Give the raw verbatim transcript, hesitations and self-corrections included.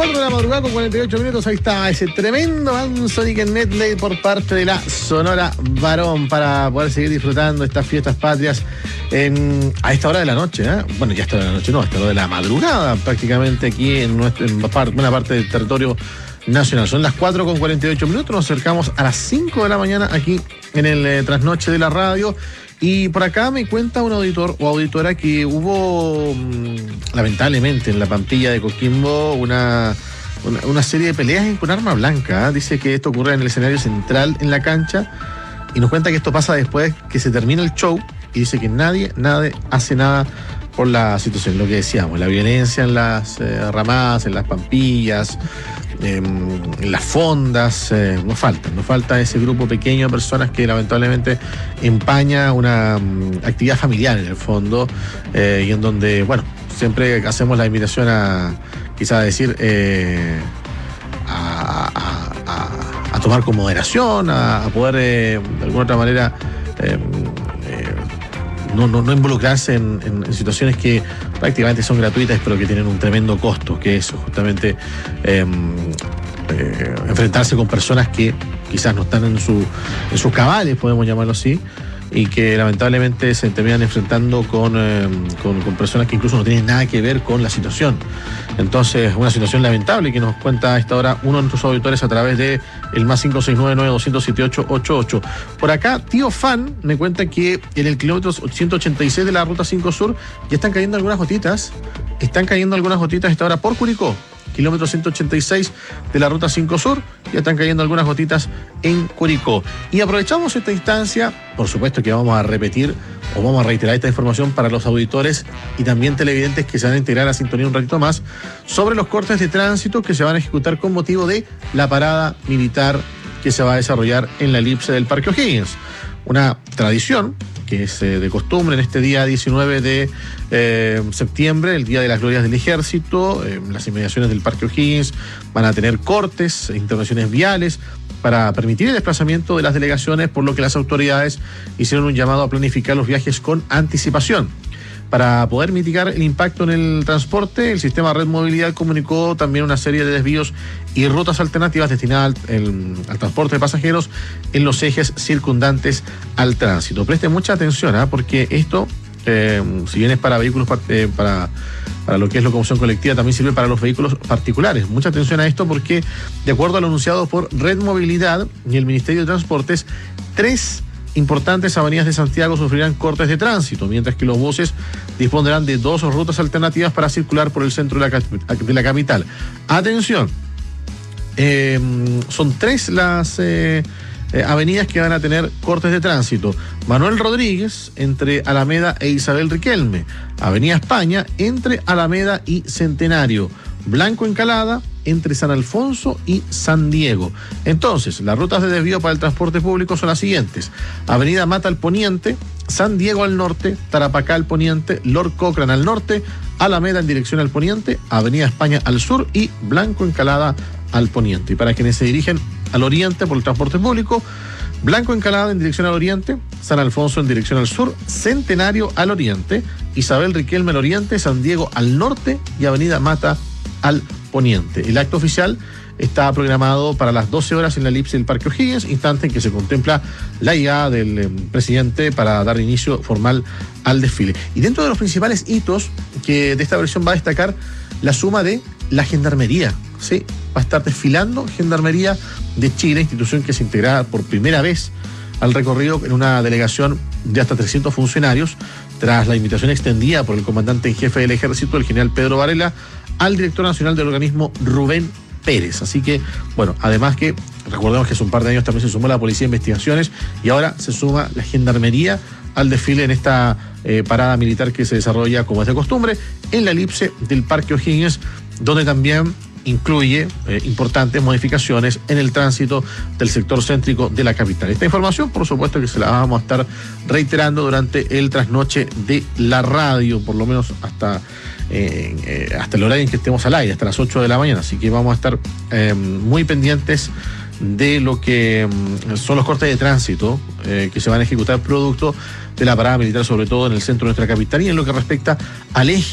cuatro de la madrugada con cuarenta y ocho minutos, ahí está ese tremendo Anthony Kenneth por parte de la Sonora Varón para poder seguir disfrutando estas fiestas patrias en, a esta hora de la noche, ¿eh? Bueno, ya a esta hora de la noche no, a esta hora de la madrugada prácticamente aquí en, nuestro, en buena parte del territorio nacional. Son las cuatro con cuarenta y ocho minutos, nos acercamos a las cinco de la mañana aquí en el eh, trasnoche de la radio. Y por acá me cuenta un auditor o auditora que hubo, lamentablemente, en la Pampilla de Coquimbo una, una, una serie de peleas con arma blanca. ¿eh? Dice que esto ocurre en el escenario central en la cancha y nos cuenta que esto pasa después que se termina el show y dice que nadie, nadie hace nada por la situación. Lo que decíamos, la violencia en las eh, ramadas, en las Pampillas, eh, en las fondas, eh, nos falta, nos falta ese grupo pequeño de personas que lamentablemente empaña una um, actividad familiar en el fondo, eh, y en donde, bueno, siempre hacemos la invitación a, quizás decir, eh, a, a, a, a tomar con moderación, a, a poder eh, de alguna otra manera eh, eh, No, no, no involucrarse en, en, en situaciones que prácticamente son gratuitas, pero que tienen un tremendo costo, que es justamente eh, eh, enfrentarse con personas que quizás no están en, su, en sus cabales, podemos llamarlo así, y que lamentablemente se terminan enfrentando con, eh, con, con personas que incluso no tienen nada que ver con la situación. Entonces, una situación lamentable que nos cuenta a esta hora uno de nuestros auditores a través de el más cinco seis nueve nueve dos cero siete ocho ocho ocho. Por acá, Tío Fan me cuenta que en el kilómetro ciento ochenta y seis de la Ruta cinco Sur ya están cayendo algunas gotitas. Están cayendo algunas gotitas a esta hora por Curicó. Kilómetro ciento ochenta y seis de la Ruta cinco Sur, ya están cayendo algunas gotitas en Curicó. Y aprovechamos esta instancia, por supuesto que vamos a repetir o vamos a reiterar esta información para los auditores y también televidentes que se van a integrar a sintonía un ratito más, sobre los cortes de tránsito que se van a ejecutar con motivo de la parada militar que se va a desarrollar en la elipse del Parque O'Higgins. Una tradición que es eh, de costumbre en este día diecinueve de eh, septiembre, el Día de las Glorias del Ejército. Eh, las inmediaciones del Parque O'Higgins van a tener cortes, intervenciones viales para permitir el desplazamiento de las delegaciones, por lo que las autoridades hicieron un llamado a planificar los viajes con anticipación. Para poder mitigar el impacto en el transporte, el sistema Red Movilidad comunicó también una serie de desvíos y rutas alternativas destinadas al, el, al transporte de pasajeros en los ejes circundantes al tránsito. Preste mucha atención, ¿eh? porque esto, eh, si bien es para vehículos, eh, para, para lo que es locomoción colectiva, también sirve para los vehículos particulares. Mucha atención a esto porque, de acuerdo a lo anunciado por Red Movilidad y el Ministerio de Transportes, tres importantes avenidas de Santiago sufrirán cortes de tránsito, mientras que los buses dispondrán de dos rutas alternativas para circular por el centro de la, de la capital. Atención, eh, son tres las eh, eh, avenidas que van a tener cortes de tránsito. Manuel Rodríguez entre Alameda e Isabel Riquelme, Avenida España entre Alameda y Centenario, Blanco Encalada entre San Alfonso y San Diego. Entonces, las rutas de desvío para el transporte público son las siguientes: Avenida Mata al poniente, San Diego al norte, Tarapacá al poniente, Lord Cochrane al norte, Alameda en dirección al poniente, Avenida España al sur y Blanco Encalada al poniente. Y para quienes se dirigen al oriente por el transporte público, Blanco Encalada en dirección al oriente, San Alfonso en dirección al sur, Centenario al oriente, Isabel Riquelme al oriente, San Diego al norte y Avenida Mata al poniente. El acto oficial está programado para las doce horas en la elipse del Parque O'Higgins, instante en que se contempla la llegada del eh, presidente para dar inicio formal al desfile. Y dentro de los principales hitos que de esta versión va a destacar la suma de la Gendarmería. Sí, va a estar desfilando Gendarmería de Chile, institución que se integrará por primera vez al recorrido en una delegación de hasta trescientos funcionarios, tras la invitación extendida por el comandante en jefe del ejército, el general Pedro Varela, al director nacional del organismo, Rubén Pérez. Así que, bueno, además que recordemos que hace un par de años también se sumó la Policía de Investigaciones y ahora se suma la Gendarmería al desfile en esta eh, parada militar que se desarrolla, como es de costumbre, en la elipse del Parque O'Higgins, donde también incluye eh, importantes modificaciones en el tránsito del sector céntrico de la capital. Esta información, por supuesto, que se la vamos a estar reiterando durante el trasnoche de la radio, por lo menos hasta Eh, eh, hasta el horario en que estemos al aire, hasta las ocho de la mañana, así que vamos a estar eh, muy pendientes de lo que um, son los cortes de tránsito eh, que se van a ejecutar producto de la parada militar, sobre todo en el centro de nuestra capital, y en lo que respecta al eje